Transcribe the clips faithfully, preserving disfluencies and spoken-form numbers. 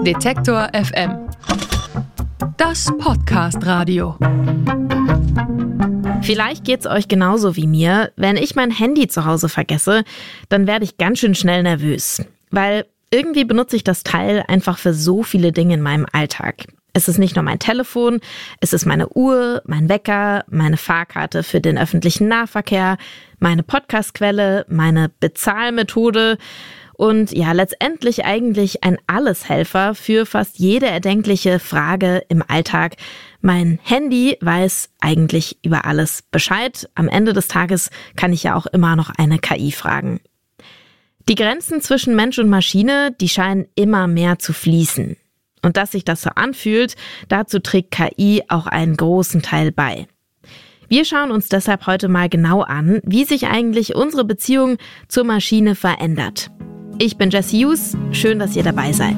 Detektor F M. Das Podcast-Radio. Vielleicht geht's euch genauso wie mir. Wenn ich mein Handy zu Hause vergesse, dann werde ich ganz schön schnell nervös. Weil irgendwie benutze ich das Teil einfach für so viele Dinge in meinem Alltag. Es ist nicht nur mein Telefon, es ist meine Uhr, mein Wecker, meine Fahrkarte für den öffentlichen Nahverkehr, meine Podcastquelle, meine Bezahlmethode und ja, letztendlich eigentlich ein Alleshelfer für fast jede erdenkliche Frage im Alltag. Mein Handy weiß eigentlich über alles Bescheid. Am Ende des Tages kann ich ja auch immer noch eine K I fragen. Die Grenzen zwischen Mensch und Maschine, die scheinen immer mehr zu fließen. Und dass sich das so anfühlt, dazu trägt K I auch einen großen Teil bei. Wir schauen uns deshalb heute mal genau an, wie sich eigentlich unsere Beziehung zur Maschine verändert. Ich bin Jessie Hughes, schön, dass ihr dabei seid.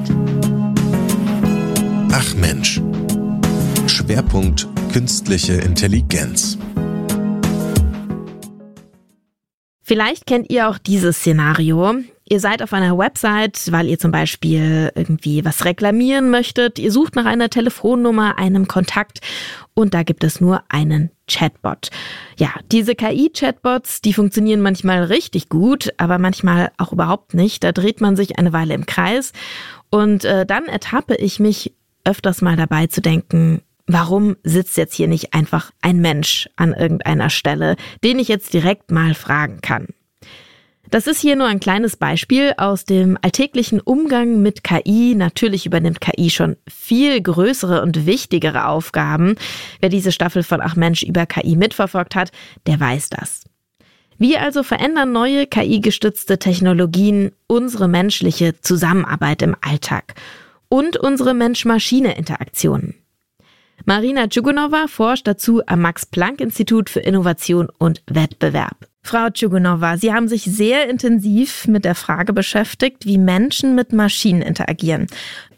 Ach Mensch. Schwerpunkt Künstliche Intelligenz. Vielleicht kennt ihr auch dieses Szenario. Ihr seid auf einer Website, weil ihr zum Beispiel irgendwie was reklamieren möchtet. Ihr sucht nach einer Telefonnummer, einem Kontakt und da gibt es nur einen Chatbot. Ja, diese K I-Chatbots, die funktionieren manchmal richtig gut, aber manchmal auch überhaupt nicht. Da dreht man sich eine Weile im Kreis und äh, dann ertappe ich mich öfters mal dabei zu denken, warum sitzt jetzt hier nicht einfach ein Mensch an irgendeiner Stelle, den ich jetzt direkt mal fragen kann? Das ist hier nur ein kleines Beispiel aus dem alltäglichen Umgang mit K I. Natürlich übernimmt K I schon viel größere und wichtigere Aufgaben. Wer diese Staffel von Ach Mensch über K I mitverfolgt hat, der weiß das. Wie also verändern neue K I-gestützte Technologien unsere menschliche Zusammenarbeit im Alltag und unsere Mensch-Maschine-Interaktionen? Marina Djugunova forscht dazu am Max-Planck-Institut für Innovation und Wettbewerb. Frau Djugunova, Sie haben sich sehr intensiv mit der Frage beschäftigt, wie Menschen mit Maschinen interagieren.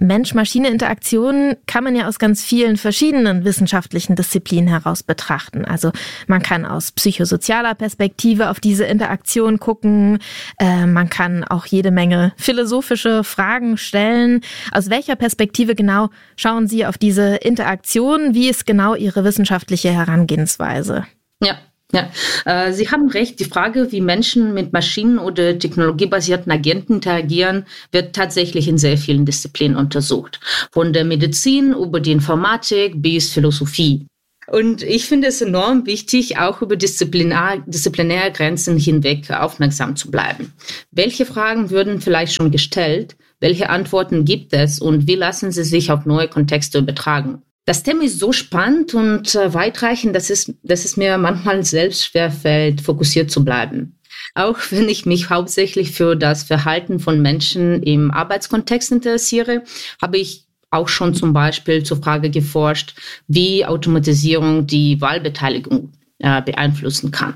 Mensch-Maschine-Interaktionen kann man ja aus ganz vielen verschiedenen wissenschaftlichen Disziplinen heraus betrachten. Also man kann aus psychosozialer Perspektive auf diese Interaktion gucken. Äh, man kann auch jede Menge philosophische Fragen stellen. Aus welcher Perspektive genau schauen Sie auf diese Interaktion? Wie ist genau Ihre wissenschaftliche Herangehensweise? Ja. Ja, äh, Sie haben recht. Die Frage, wie Menschen mit Maschinen- oder technologiebasierten Agenten interagieren, wird tatsächlich in sehr vielen Disziplinen untersucht. Von der Medizin über die Informatik bis Philosophie. Und ich finde es enorm wichtig, auch über disziplinar, disziplinäre Grenzen hinweg aufmerksam zu bleiben. Welche Fragen würden vielleicht schon gestellt? Welche Antworten gibt es? Und wie lassen sie sich auf neue Kontexte übertragen? Das Thema ist so spannend und äh, weitreichend, dass es, dass es mir manchmal selbst schwerfällt, fokussiert zu bleiben. Auch wenn ich mich hauptsächlich für das Verhalten von Menschen im Arbeitskontext interessiere, habe ich auch schon zum Beispiel zur Frage geforscht, wie Automatisierung die Wahlbeteiligung äh, beeinflussen kann.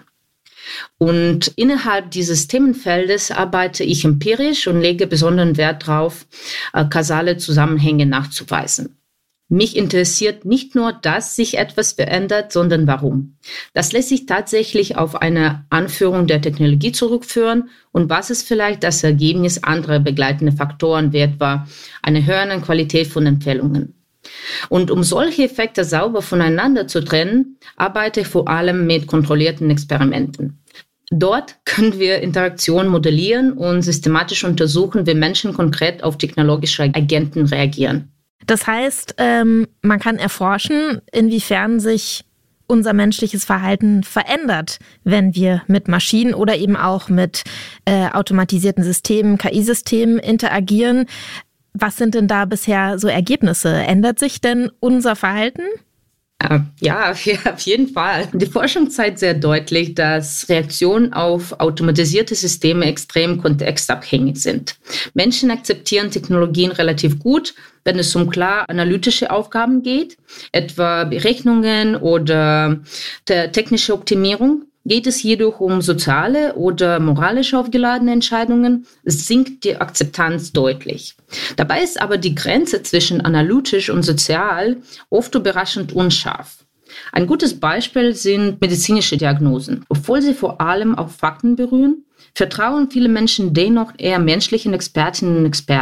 Und innerhalb dieses Themenfeldes arbeite ich empirisch und lege besonderen Wert darauf, äh, kausale Zusammenhänge nachzuweisen. Mich interessiert nicht nur, dass sich etwas verändert, sondern warum. Das lässt sich tatsächlich auf eine Anführung der Technologie zurückführen und was ist vielleicht das Ergebnis anderer begleitender Faktoren, wie etwa eine höhere Qualität von Empfehlungen. Und um solche Effekte sauber voneinander zu trennen, arbeite ich vor allem mit kontrollierten Experimenten. Dort können wir Interaktion modellieren und systematisch untersuchen, wie Menschen konkret auf technologische Agenten reagieren. Das heißt, ähm, man kann erforschen, inwiefern sich unser menschliches Verhalten verändert, wenn wir mit Maschinen oder eben auch mit äh, automatisierten Systemen, K I-Systemen interagieren. Was sind denn da bisher so Ergebnisse? Ändert sich denn unser Verhalten? Ja, auf jeden Fall. Die Forschung zeigt sehr deutlich, dass Reaktionen auf automatisierte Systeme extrem kontextabhängig sind. Menschen akzeptieren Technologien relativ gut, wenn es um klar analytische Aufgaben geht, etwa Berechnungen oder technische Optimierung. Geht es jedoch um soziale oder moralisch aufgeladene Entscheidungen, sinkt die Akzeptanz deutlich. Dabei ist aber die Grenze zwischen analytisch und sozial oft überraschend unscharf. Ein gutes Beispiel sind medizinische Diagnosen. Obwohl sie vor allem auf Fakten berühren, vertrauen viele Menschen dennoch eher menschlichen Expertinnen und Experten.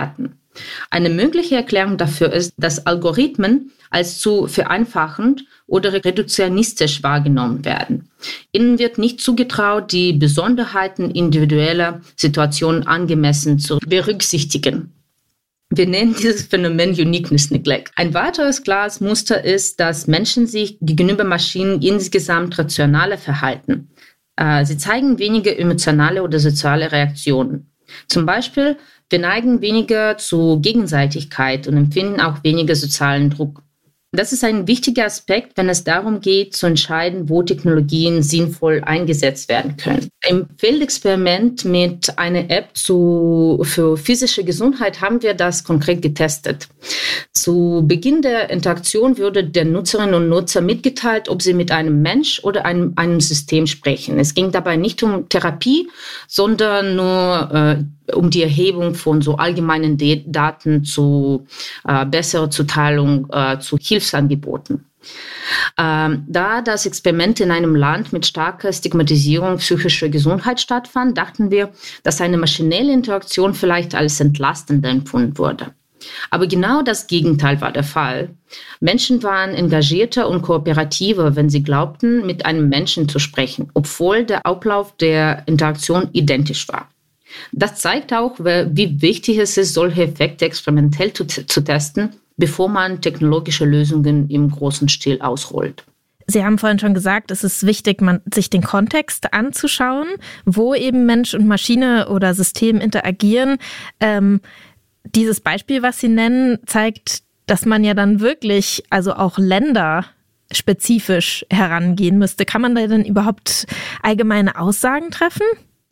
Eine mögliche Erklärung dafür ist, dass Algorithmen als zu vereinfachend oder reduktionistisch wahrgenommen werden. Ihnen wird nicht zugetraut, die Besonderheiten individueller Situationen angemessen zu berücksichtigen. Wir nennen dieses Phänomen Uniqueness Neglect. Ein weiteres klares Muster ist, dass Menschen sich gegenüber Maschinen insgesamt rationaler verhalten. Äh, sie zeigen weniger emotionale oder soziale Reaktionen. Zum Beispiel, wir neigen weniger zu Gegenseitigkeit und empfinden auch weniger sozialen Druck. Das ist ein wichtiger Aspekt, wenn es darum geht, zu entscheiden, wo Technologien sinnvoll eingesetzt werden können. Im Feldexperiment mit einer App zu, für physische Gesundheit haben wir das konkret getestet. Zu Beginn der Interaktion wurde der Nutzerinnen und Nutzer mitgeteilt, ob sie mit einem Mensch oder einem, einem System sprechen. Es ging dabei nicht um Therapie, sondern nur äh, um die Erhebung von so allgemeinen De- Daten zu äh, besserer Zuteilung äh, zu Hilfsangeboten. Ähm, da das Experiment in einem Land mit starker Stigmatisierung psychischer Gesundheit stattfand, dachten wir, dass eine maschinelle Interaktion vielleicht als entlastend empfunden wurde. Aber genau das Gegenteil war der Fall. Menschen waren engagierter und kooperativer, wenn sie glaubten, mit einem Menschen zu sprechen, obwohl der Ablauf der Interaktion identisch war. Das zeigt auch, wie wichtig es ist, solche Effekte experimentell zu, zu testen, bevor man technologische Lösungen im großen Stil ausrollt. Sie haben vorhin schon gesagt, es ist wichtig, man, sich den Kontext anzuschauen, wo eben Mensch und Maschine oder System interagieren. Ähm, dieses Beispiel, was Sie nennen, zeigt, dass man ja dann wirklich, also auch länderspezifisch herangehen müsste. Kann man da denn überhaupt allgemeine Aussagen treffen?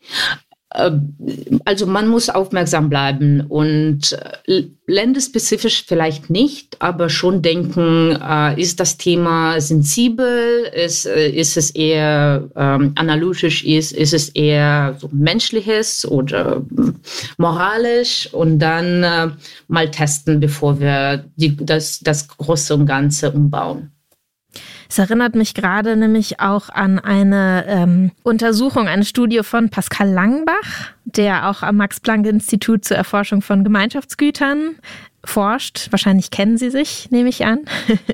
Also man muss aufmerksam bleiben und länderspezifisch vielleicht nicht, aber schon denken, ist das Thema sensibel, ist, ist es eher ähm, analytisch, ist, ist es eher so menschliches oder moralisch und dann äh, mal testen, bevor wir die, das, das Große und Ganze umbauen. Es erinnert mich gerade nämlich auch an eine ähm, Untersuchung, eine Studie von Pascal Langbach, der auch am Max-Planck-Institut zur Erforschung von Gemeinschaftsgütern forscht. Wahrscheinlich kennen Sie sich, nehme ich an.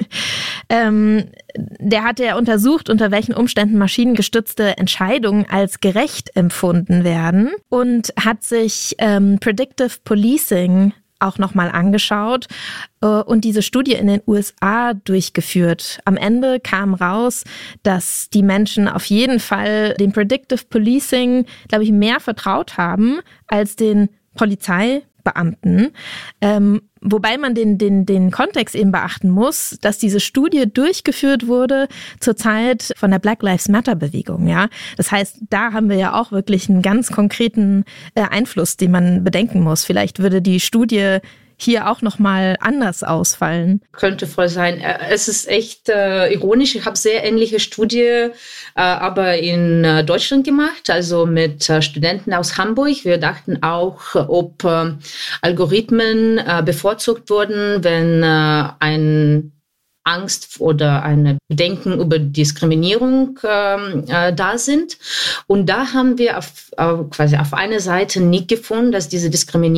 ähm, der hat ja untersucht, unter welchen Umständen maschinengestützte Entscheidungen als gerecht empfunden werden und hat sich ähm, Predictive Policing auch nochmal angeschaut und diese Studie in den U S A durchgeführt. Am Ende kam raus, dass die Menschen auf jeden Fall dem Predictive Policing, glaube ich, mehr vertraut haben als den Polizeibeamten. Ähm, wobei man den, den, den Kontext eben beachten muss, dass diese Studie durchgeführt wurde zur Zeit von der Black Lives Matter Bewegung. Ja? Das heißt, da haben wir ja auch wirklich einen ganz konkreten äh, Einfluss, den man bedenken muss. Vielleicht würde die Studie hier auch nochmal anders ausfallen. Könnte voll sein. Es ist echt äh, ironisch. Ich habe sehr ähnliche Studie, äh, aber in äh, Deutschland gemacht, also mit äh, Studenten aus Hamburg. Wir dachten auch, ob äh, Algorithmen äh, bevorzugt wurden, wenn äh, ein Angst oder eine Bedenken über Diskriminierung ähm, äh, da sind. Und da haben wir auf, auf, quasi auf einer Seite nicht gefunden, dass diese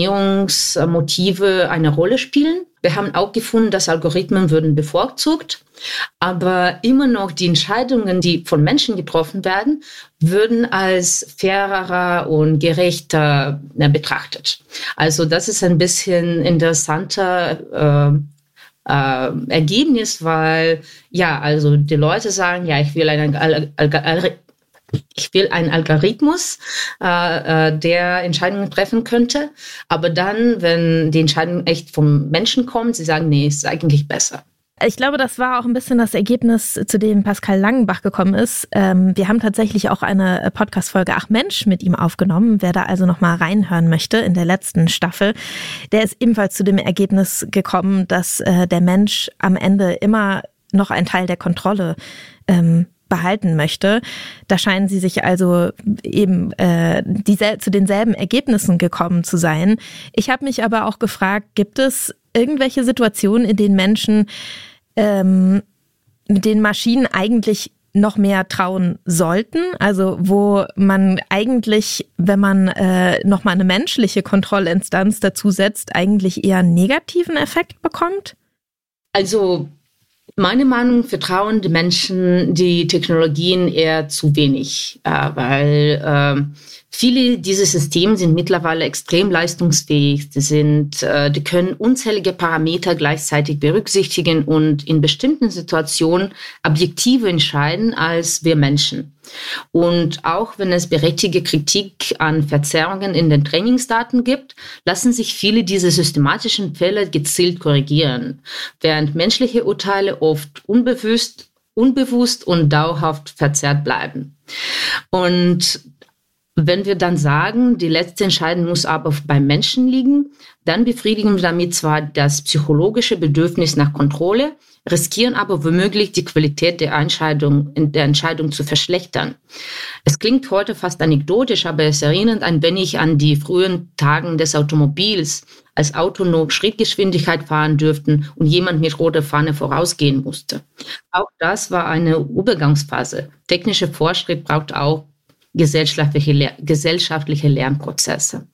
Diskriminierungsmotive eine Rolle spielen. Wir haben auch gefunden, dass Algorithmen würden bevorzugt, aber immer noch die Entscheidungen, die von Menschen getroffen werden, würden als fairer und gerechter äh, betrachtet. Also das ist ein bisschen interessanter äh, Äh, Ergebnis, weil ja, also die Leute sagen, ja, ich will einen, Al- Al- ich will einen Algorithmus, äh, äh, der Entscheidungen treffen könnte, aber dann, wenn die Entscheidung echt vom Menschen kommt, sie sagen, nee, ist eigentlich besser. Ich glaube, das war auch ein bisschen das Ergebnis, zu dem Pascal Langbach gekommen ist. Ähm, wir haben tatsächlich auch eine Podcast-Folge Ach Mensch mit ihm aufgenommen. Wer da also nochmal reinhören möchte in der letzten Staffel, der ist ebenfalls zu dem Ergebnis gekommen, dass äh, der Mensch am Ende immer noch einen Teil der Kontrolle ähm, behalten möchte. Da scheinen sie sich also eben äh, diesel- zu denselben Ergebnissen gekommen zu sein. Ich habe mich aber auch gefragt, gibt es irgendwelche Situationen, in denen Menschen ähm, mit den Maschinen eigentlich noch mehr trauen sollten? Also wo man eigentlich, wenn man äh, nochmal eine menschliche Kontrollinstanz dazu setzt, eigentlich eher einen negativen Effekt bekommt? Also meine Meinung, vertrauen die Menschen die Technologien eher zu wenig, äh, weil äh, viele dieser Systeme sind mittlerweile extrem leistungsfähig. Die, sind, äh, die können unzählige Parameter gleichzeitig berücksichtigen und in bestimmten Situationen objektiver entscheiden als wir Menschen. Und auch wenn es berechtigte Kritik an Verzerrungen in den Trainingsdaten gibt, lassen sich viele dieser systematischen Fehler gezielt korrigieren, während menschliche Urteile oft unbewusst, unbewusst und dauerhaft verzerrt bleiben. Und wenn wir dann sagen, die letzte Entscheidung muss aber beim Menschen liegen, dann befriedigen wir damit zwar das psychologische Bedürfnis nach Kontrolle, riskieren aber womöglich die Qualität der Entscheidung, der Entscheidung zu verschlechtern. Es klingt heute fast anekdotisch, aber es erinnert ein wenig an die frühen Tagen des Automobils, als autonom Schrittgeschwindigkeit fahren dürften und jemand mit roter Fahne vorausgehen musste. Auch das war eine Übergangsphase. Technische Fortschritt braucht auch gesellschaftliche, gesellschaftliche Lernprozesse.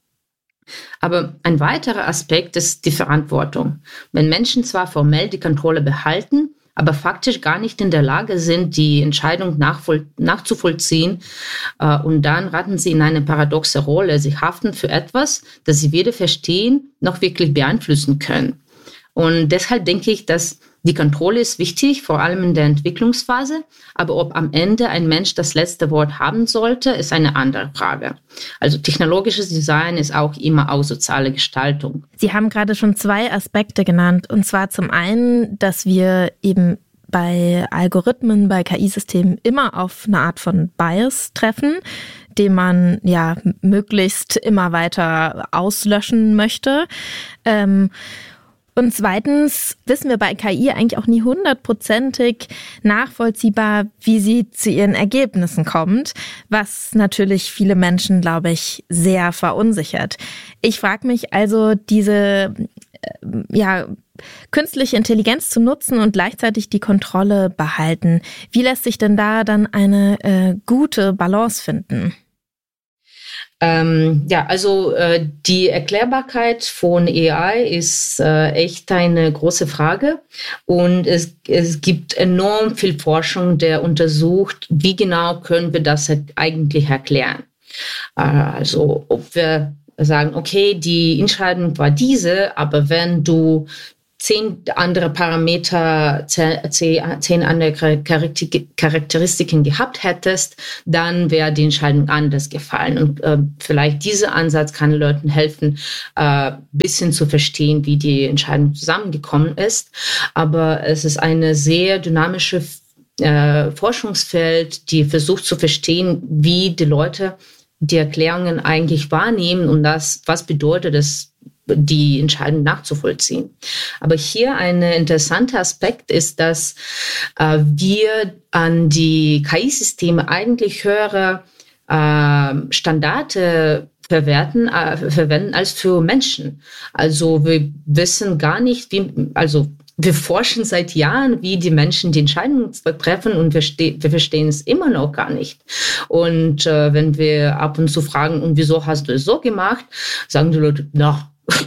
Aber ein weiterer Aspekt ist die Verantwortung. Wenn Menschen zwar formell die Kontrolle behalten, aber faktisch gar nicht in der Lage sind, die Entscheidung nachvoll- nachzuvollziehen, äh, und dann raten sie in eine paradoxe Rolle. Sie haften für etwas, das sie weder verstehen noch wirklich beeinflussen können. Und deshalb denke ich, dass die Kontrolle ist wichtig, vor allem in der Entwicklungsphase. Aber ob am Ende ein Mensch das letzte Wort haben sollte, ist eine andere Frage. Also technologisches Design ist auch immer auch soziale Gestaltung. Sie haben gerade schon zwei Aspekte genannt. Und zwar zum einen, dass wir eben bei Algorithmen, bei K I-Systemen immer auf eine Art von Bias treffen, den man ja möglichst immer weiter auslöschen möchte. Ähm, Und zweitens wissen wir bei K I eigentlich auch nie hundertprozentig nachvollziehbar, wie sie zu ihren Ergebnissen kommt, was natürlich viele Menschen, glaube ich, sehr verunsichert. Ich frage mich also, diese äh, ja, künstliche Intelligenz zu nutzen und gleichzeitig die Kontrolle behalten. Wie lässt sich denn da dann eine äh, gute Balance finden? Ähm, ja, also äh, die Erklärbarkeit von A I ist äh, echt eine große Frage und es, es gibt enorm viel Forschung, der untersucht, wie genau können wir das eigentlich erklären. Äh, also ob wir sagen, okay, die Entscheidung war diese, aber wenn du zehn andere Parameter, zehn andere Charakteristiken gehabt hättest, dann wäre die Entscheidung anders gefallen. Und äh, vielleicht dieser Ansatz kann Leuten helfen, ein äh, bisschen zu verstehen, wie die Entscheidung zusammengekommen ist. Aber es ist eine sehr dynamische äh, Forschungsfeld, die versucht zu verstehen, wie die Leute die Erklärungen eigentlich wahrnehmen und das, was bedeutet es, die Entscheidung nachzuvollziehen. Aber hier ein interessanter Aspekt ist, dass äh, wir an die K I-Systeme eigentlich höhere äh, Standarde verwerten, äh, verwenden als für Menschen. Also wir wissen gar nicht, wie, also wir forschen seit Jahren, wie die Menschen die Entscheidungen treffen und wir, ste- wir verstehen es immer noch gar nicht. Und äh, wenn wir ab und zu fragen, und wieso hast du es so gemacht, sagen die Leute, na,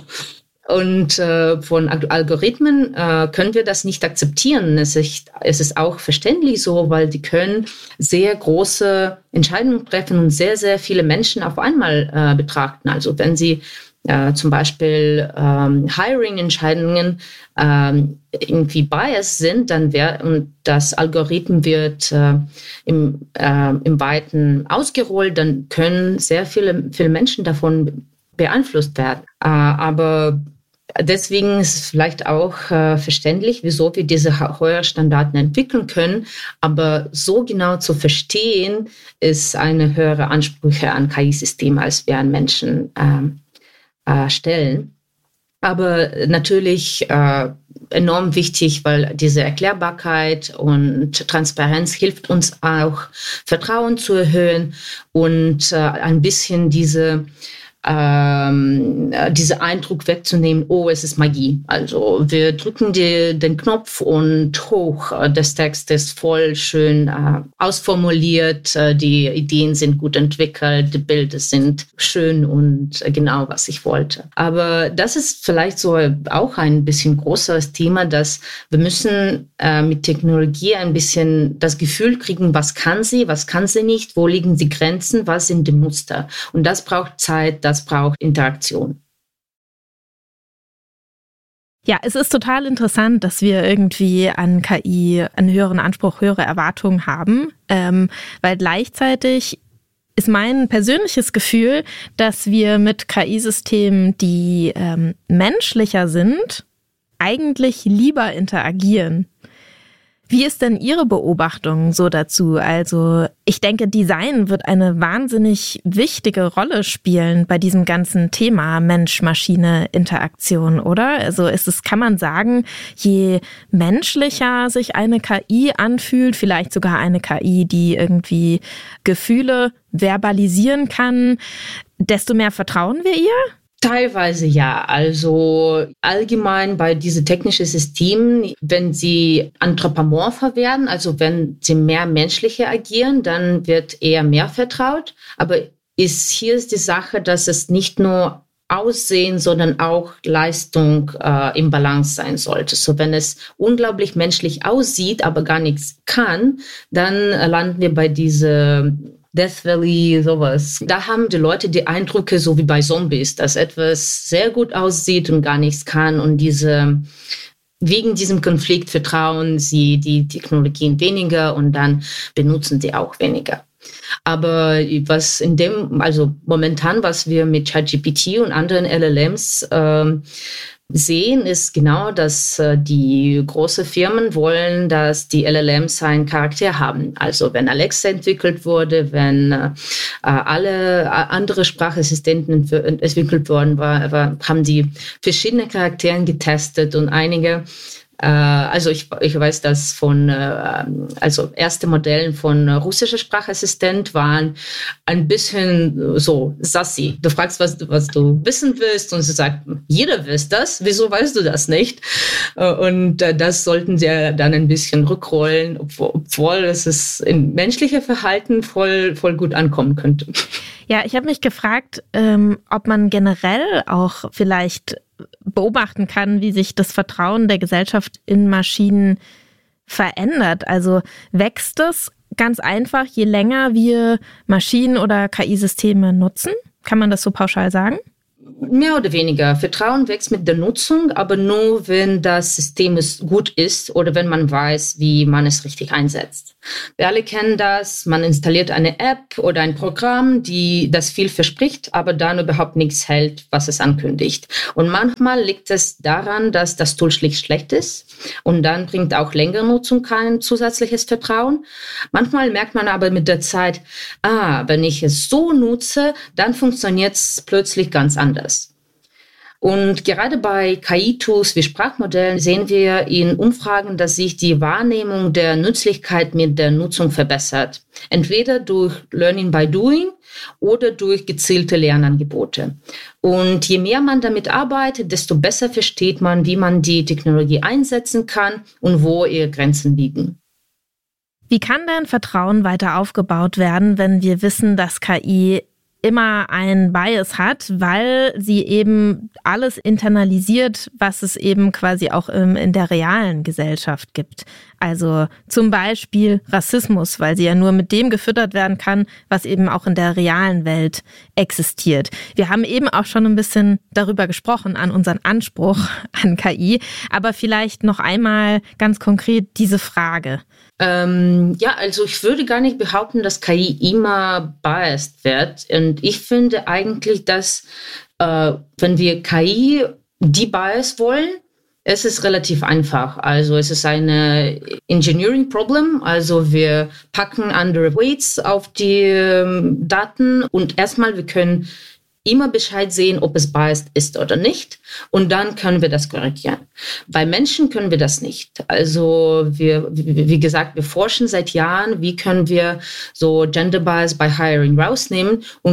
und äh, von Algorithmen äh, können wir das nicht akzeptieren. Es ist, es ist auch verständlich so, weil die können sehr große Entscheidungen treffen und sehr, sehr viele Menschen auf einmal äh, betrachten. Also wenn sie äh, zum Beispiel ähm, Hiring-Entscheidungen ähm, irgendwie biased sind, dann wär, und das Algorithmen wird äh, im, äh, im Weiten ausgerollt, dann können sehr viele, viele Menschen davon beeinflusst werden. Äh, aber deswegen ist es vielleicht auch äh, verständlich, wieso wir diese höheren Standards entwickeln können. Aber so genau zu verstehen, ist eine höhere Ansprüche an K I-Systeme, als wir an Menschen äh, äh, stellen. Aber natürlich äh, enorm wichtig, weil diese Erklärbarkeit und Transparenz hilft uns auch, Vertrauen zu erhöhen und äh, ein bisschen diese ähm, diesen Eindruck wegzunehmen, oh, es ist Magie. Also wir drücken die, den Knopf und hoch, das Text ist voll schön äh, ausformuliert, äh, die Ideen sind gut entwickelt, die Bilder sind schön und äh, genau, was ich wollte. Aber das ist vielleicht so auch ein bisschen größeres Thema, dass wir müssen äh, mit Technologie ein bisschen das Gefühl kriegen, was kann sie, was kann sie nicht, wo liegen die Grenzen, was sind die Muster. Und das braucht Zeit, das braucht Interaktion. Ja, es ist total interessant, dass wir irgendwie an K I einen höheren Anspruch, höhere Erwartungen haben, ähm, weil gleichzeitig ist mein persönliches Gefühl, dass wir mit K I-Systemen, die ähm, menschlicher sind, eigentlich lieber interagieren. Wie ist denn Ihre Beobachtung so dazu? Also ich denke, Design wird eine wahnsinnig wichtige Rolle spielen bei diesem ganzen Thema Mensch-Maschine-Interaktion, oder? Also ist es, kann man sagen, je menschlicher sich eine K I anfühlt, vielleicht sogar eine K I, die irgendwie Gefühle verbalisieren kann, desto mehr vertrauen wir ihr? Teilweise ja. Also allgemein bei diesen technischen Systemen, wenn sie anthropomorpher werden, also wenn sie mehr menschlicher agieren, dann wird eher mehr vertraut. Aber ist, hier ist die Sache, dass es nicht nur Aussehen, sondern auch Leistung äh, im Balance sein sollte. So, wenn es unglaublich menschlich aussieht, aber gar nichts kann, dann äh, landen wir bei dieser Death Valley, sowas. Da haben die Leute die Eindrücke, so wie bei Zombies, dass etwas sehr gut aussieht und gar nichts kann. Und diese, wegen diesem Konflikt vertrauen sie die Technologien weniger und dann benutzen sie auch weniger. Aber was in dem, also momentan, was wir mit ChatGPT und anderen L L Ms äh, sehen, ist genau, dass äh, die großen Firmen wollen, dass die L L Ms einen Charakter haben. Also wenn Alexa entwickelt wurde, wenn äh, alle äh, andere Sprachassistenten entwickelt worden war, war, haben die verschiedene Charaktere getestet und einige Äh, also ich, ich weiß, dass von, äh, also erste Modellen von russischer Sprachassistent waren ein bisschen so sassy. Du fragst, was, was du wissen willst und sie sagt, jeder weiß das, wieso weißt du das nicht? Äh, und äh, das sollten sie dann ein bisschen rückrollen, obwohl, obwohl es ist in menschlicher Verhalten voll, voll gut ankommen könnte. Ja, ich habe mich gefragt, ähm, ob man generell auch vielleicht beobachten kann, wie sich das Vertrauen der Gesellschaft in Maschinen verändert. Also wächst es ganz einfach, je länger wir Maschinen- oder K I-Systeme nutzen? Kann man das so pauschal sagen? Mehr oder weniger. Vertrauen wächst mit der Nutzung, aber nur, wenn das System gut ist oder wenn man weiß, wie man es richtig einsetzt. Wir alle kennen das. Man installiert eine App oder ein Programm, die das viel verspricht, aber dann überhaupt nichts hält, was es ankündigt. Und manchmal liegt es daran, dass das Tool schlicht schlecht ist und dann bringt auch längere Nutzung kein zusätzliches Vertrauen. Manchmal merkt man aber mit der Zeit, ah, wenn ich es so nutze, dann funktioniert es plötzlich ganz anders. Und gerade bei K I-Tools wie Sprachmodellen sehen wir in Umfragen, dass sich die Wahrnehmung der Nützlichkeit mit der Nutzung verbessert. Entweder durch Learning by Doing oder durch gezielte Lernangebote. Und je mehr man damit arbeitet, desto besser versteht man, wie man die Technologie einsetzen kann und wo ihre Grenzen liegen. Wie kann denn Vertrauen weiter aufgebaut werden, wenn wir wissen, dass K I immer einen Bias hat, weil sie eben alles internalisiert, was es eben quasi auch in der realen Gesellschaft gibt. Also zum Beispiel Rassismus, weil sie ja nur mit dem gefüttert werden kann, was eben auch in der realen Welt existiert. Wir haben eben auch schon ein bisschen darüber gesprochen, an unseren Anspruch an K I, aber vielleicht noch einmal ganz konkret diese Frage. Ähm, ja, also ich würde gar nicht behaupten, dass K I immer biased wird. Und ich finde eigentlich, dass äh, wenn wir K I debias wollen, es ist relativ einfach. Also es ist eine Engineering Problem. Also wir packen andere Weights auf die ähm, Daten und erstmal wir können immer Bescheid sehen, ob es biased ist oder nicht. Und dann können wir das korrigieren. Bei Menschen können wir das nicht. Also wir, wie gesagt, wir forschen seit Jahren, wie können wir so Gender Bias bei Hiring rausnehmen und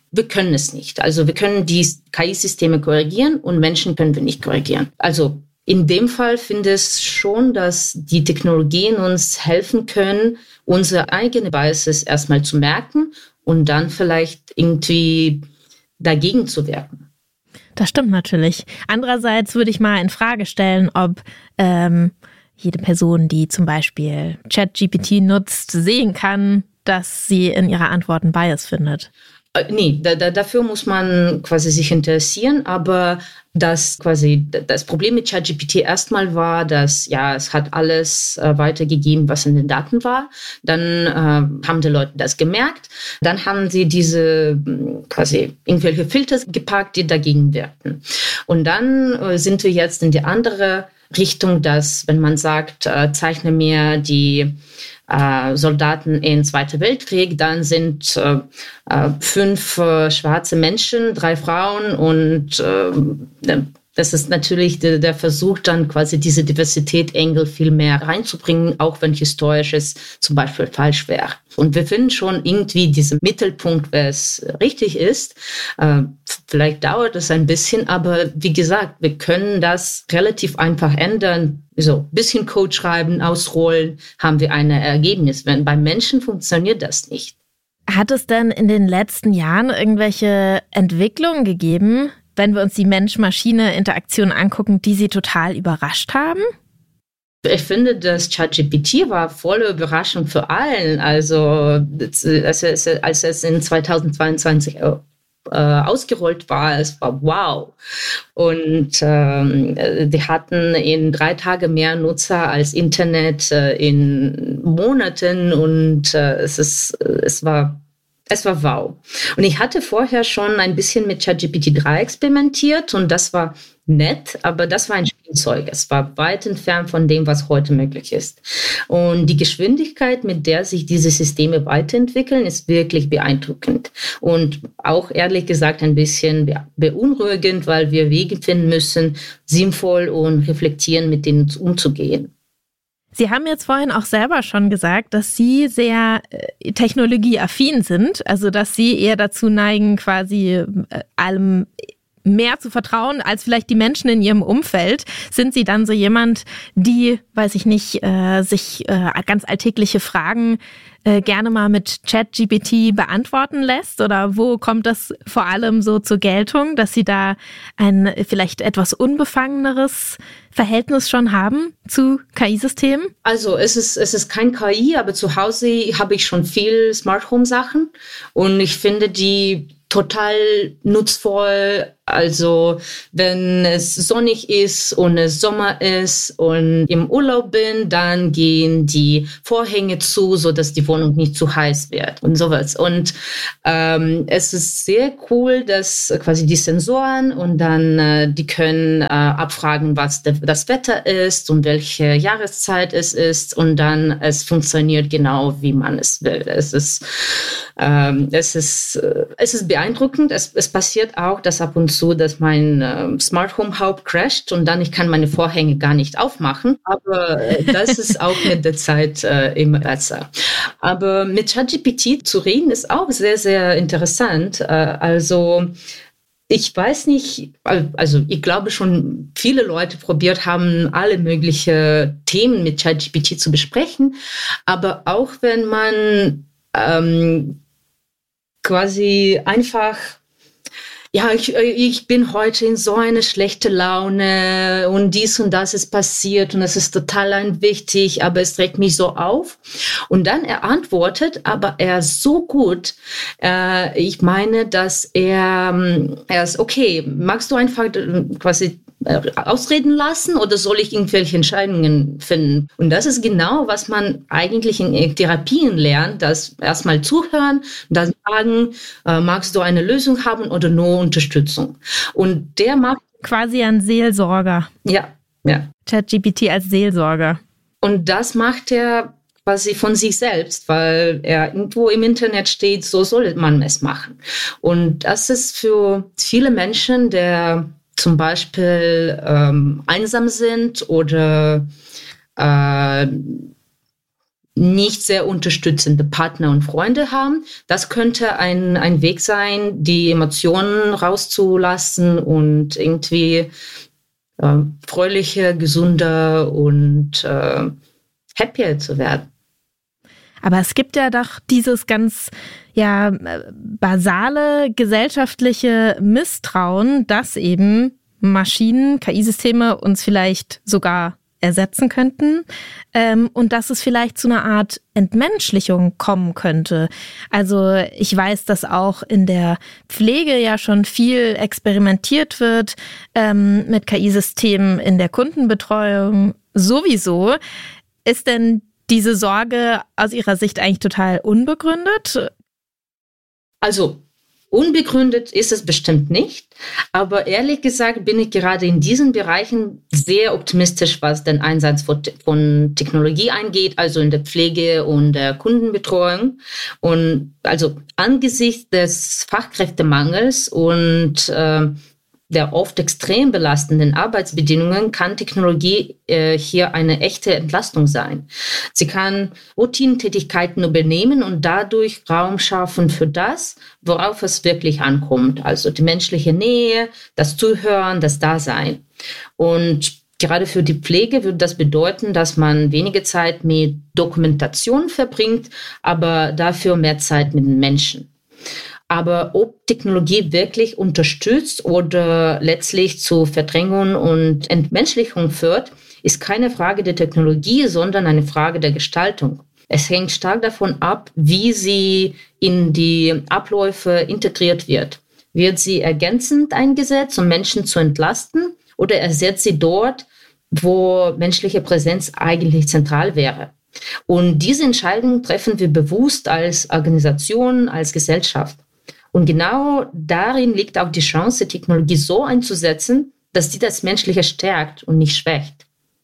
wir können es nicht. Also wir können die K I-Systeme korrigieren und Menschen können wir nicht korrigieren. Also in dem Fall finde ich schon, dass die Technologien uns helfen können, unsere eigene Biases erstmal zu merken und dann vielleicht irgendwie dagegen zu wirken. Das stimmt natürlich. Andererseits würde ich mal in Frage stellen, ob ähm, jede Person, die zum Beispiel ChatGPT nutzt, sehen kann, dass sie in ihrer Antworten Bias findet. Äh, nee, da, da, dafür muss man quasi sich interessieren, aber das quasi das Problem mit ChatGPT erstmal war, dass ja es hat alles äh, weitergegeben, was in den Daten war. Dann äh, haben die Leute das gemerkt. Dann haben sie diese quasi irgendwelche Filter gepackt, die dagegen wirkten. Und dann äh, sind wir jetzt in die andere Richtung, dass wenn man sagt, äh, zeichne mir die äh, Soldaten in Zweiten Weltkrieg, dann sind äh, äh, fünf äh, schwarze Menschen, drei Frauen und äh, das ist natürlich der, der Versuch, dann quasi diese Diversität-Engel viel mehr reinzubringen, auch wenn Historisches zum Beispiel falsch wäre. Und wir finden schon irgendwie diesen Mittelpunkt, wer es richtig ist. Äh, vielleicht dauert es ein bisschen, aber wie gesagt, wir können das relativ einfach ändern. So ein bisschen Code schreiben, ausrollen, haben wir ein Ergebnis. Wenn bei Menschen funktioniert das nicht. Hat es denn in den letzten Jahren irgendwelche Entwicklungen gegeben, wenn wir uns die Mensch-Maschine-Interaktion angucken, die Sie total überrascht haben? Ich finde, das ChatGPT war volle Überraschung für allen. Also als es, als es in zweitausendzweiundzwanzig äh, ausgerollt war, es war wow. Und ähm, die hatten in drei Tagen mehr Nutzer als Internet äh, in Monaten und äh, es ist, es war Es war wow. Und ich hatte vorher schon ein bisschen mit ChatGPT drei experimentiert und das war nett, aber das war ein Spielzeug. Es war weit entfernt von dem, was heute möglich ist. Und die Geschwindigkeit, mit der sich diese Systeme weiterentwickeln, ist wirklich beeindruckend. Und auch ehrlich gesagt ein bisschen beunruhigend, weil wir Wege finden müssen, sinnvoll und reflektieren, mit denen umzugehen. Sie haben jetzt vorhin auch selber schon gesagt, dass Sie sehr äh, technologieaffin sind, also dass Sie eher dazu neigen, quasi äh, allem mehr zu vertrauen als vielleicht die Menschen in Ihrem Umfeld. Sind Sie dann so jemand, die, weiß ich nicht, äh, sich äh, ganz alltägliche Fragen äh, gerne mal mit ChatGPT beantworten lässt? Oder wo kommt das vor allem so zur Geltung, dass Sie da ein vielleicht etwas unbefangeneres Verhältnis schon haben zu K I-Systemen? Also es ist, es ist kein K I, aber zu Hause habe ich schon viel Smart Home Sachen und ich finde die total nutzvoll. Also wenn es sonnig ist und es Sommer ist und im Urlaub bin, dann gehen die Vorhänge zu, so dass die Wohnung nicht zu heiß wird und sowas. Und ähm, es ist sehr cool, dass quasi die Sensoren und dann äh, die können äh, abfragen, was der, das Wetter ist und welche Jahreszeit es ist und dann es funktioniert genau, wie man es will. Es ist ähm, es ist äh, es ist beeindruckend. Es, es passiert auch, dass ab und zu, dass mein äh, Smart Home Hub crasht und dann ich kann meine Vorhänge gar nicht aufmachen. Aber äh, das ist auch mit der Zeit äh, immer besser. Aber mit ChatGPT zu reden ist auch sehr, sehr interessant. Äh, also ich weiß nicht, also ich glaube schon, viele Leute probiert haben, alle möglichen Themen mit ChatGPT zu besprechen. Aber auch wenn man ähm, quasi einfach, ja, ich, ich bin heute in so eine schlechte Laune und dies und das ist passiert und es ist total wichtig, aber es trägt mich so auf. Und dann er antwortet, aber er ist so gut. Äh, ich meine, dass er, er ist, okay, magst du einfach quasi ausreden lassen oder soll ich irgendwelche Entscheidungen finden? Und das ist genau, was man eigentlich in Therapien lernt, das erstmal zuhören, dann sagen, äh, magst du eine Lösung haben oder nur Unterstützung? Und der macht quasi ein Seelsorger. Ja, ja. ChatGPT als Seelsorger. Und das macht er quasi von sich selbst, weil er irgendwo im Internet steht, so soll man es machen. Und das ist für viele Menschen, der zum Beispiel ähm, einsam sind oder äh, nicht sehr unterstützende Partner und Freunde haben. Das könnte ein, ein Weg sein, die Emotionen rauszulassen und irgendwie äh, fröhlicher, gesunder und äh, happier zu werden. Aber es gibt ja doch dieses ganz ja basale gesellschaftliche Misstrauen, dass eben Maschinen, K I-Systeme uns vielleicht sogar ersetzen könnten ähm, und dass es vielleicht zu einer Art Entmenschlichung kommen könnte. Also ich weiß, dass auch in der Pflege ja schon viel experimentiert wird ähm, mit K I-Systemen in der Kundenbetreuung sowieso. Ist denn diese Sorge aus Ihrer Sicht eigentlich total unbegründet? Also unbegründet ist es bestimmt nicht, aber ehrlich gesagt bin ich gerade in diesen Bereichen sehr optimistisch, was den Einsatz von, von Technologie angeht, also in der Pflege und der Kundenbetreuung. Und also angesichts des Fachkräftemangels und äh, der oft extrem belastenden Arbeitsbedingungen kann Technologie äh, hier eine echte Entlastung sein. Sie kann Routinentätigkeiten übernehmen und dadurch Raum schaffen für das, worauf es wirklich ankommt. Also die menschliche Nähe, das Zuhören, das Dasein. Und gerade für die Pflege würde das bedeuten, dass man weniger Zeit mit Dokumentation verbringt, aber dafür mehr Zeit mit den Menschen. Aber ob Technologie wirklich unterstützt oder letztlich zu Verdrängung und Entmenschlichung führt, ist keine Frage der Technologie, sondern eine Frage der Gestaltung. Es hängt stark davon ab, wie sie in die Abläufe integriert wird. Wird sie ergänzend eingesetzt, um Menschen zu entlasten, oder ersetzt sie dort, wo menschliche Präsenz eigentlich zentral wäre? Und diese Entscheidung treffen wir bewusst als Organisation, als Gesellschaft. Und genau darin liegt auch die Chance, Technologie so einzusetzen, dass sie das Menschliche stärkt und nicht schwächt.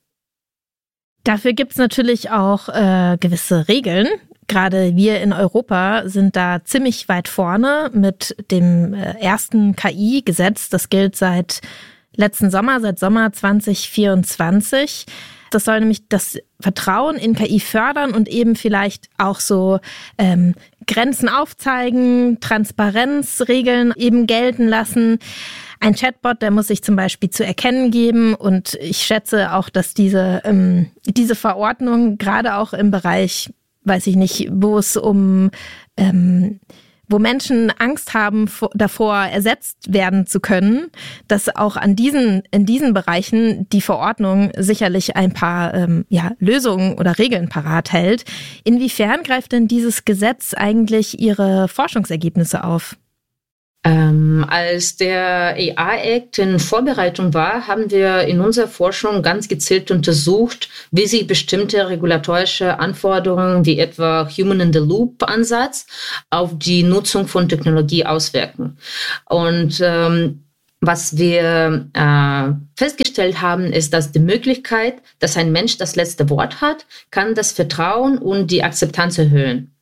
Dafür gibt es natürlich auch äh, gewisse Regeln. Gerade wir in Europa sind da ziemlich weit vorne mit dem äh, ersten K I-Gesetz. Das gilt seit letzten Sommer, seit Sommer zwanzig vierundzwanzig. Das soll nämlich das Vertrauen in K I fördern und eben vielleicht auch so ähm, Grenzen aufzeigen, Transparenzregeln eben gelten lassen. Ein Chatbot, der muss sich zum Beispiel zu erkennen geben, und ich schätze auch, dass diese, ähm, diese Verordnung gerade auch im Bereich, weiß ich nicht, wo es um ähm, wo Menschen Angst haben davor, ersetzt werden zu können, dass auch an diesen, in diesen Bereichen die Verordnung sicherlich ein paar ähm, ja, Lösungen oder Regeln parat hält. Inwiefern greift denn dieses Gesetz eigentlich Ihre Forschungsergebnisse auf? Ähm, als der A I-Act in Vorbereitung war, haben wir in unserer Forschung ganz gezielt untersucht, wie sich bestimmte regulatorische Anforderungen wie etwa Human-in-the-Loop-Ansatz auf die Nutzung von Technologie auswirken. Und ähm, was wir äh, festgestellt haben, ist, dass die Möglichkeit, dass ein Mensch das letzte Wort hat, kann das Vertrauen und die Akzeptanz erhöhen.